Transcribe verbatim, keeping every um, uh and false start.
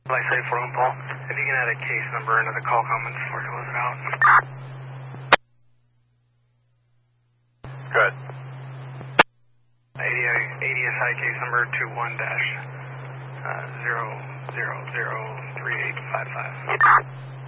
Like say for one, Paul. If you can add a case number into the call comments before you close it out. Good. A D S I case number two one dash zero zero zero three eight five five.